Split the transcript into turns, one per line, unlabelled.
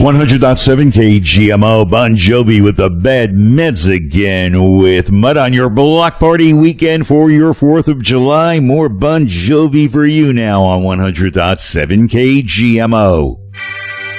100.7 KGMO, Bon Jovi with the Bad Meds again with Mud on your block party weekend for your 4th of July. More Bon Jovi for you now on 100.7 KGMO.